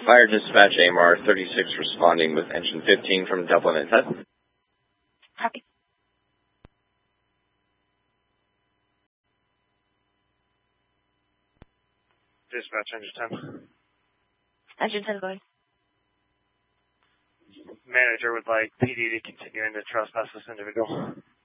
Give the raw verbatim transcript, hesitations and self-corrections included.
Fire dispatch A M R thirty-six responding with engine fifteen from Dublin and Hut. Copy. Dispatch, engine ten. Engine ten going. Manager would like P D to continue into trespass this individual.